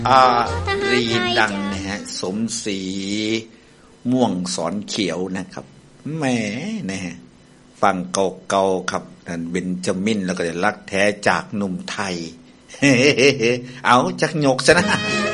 อารีดังนะฮะสมศรีม่วงสอนเขียวนะครับแหมนะฮะฟังเก่าๆครับนั่นเบนจามินแล้วก็รักแท้จากหนุ่มไทย เอาจักหยกซะนะ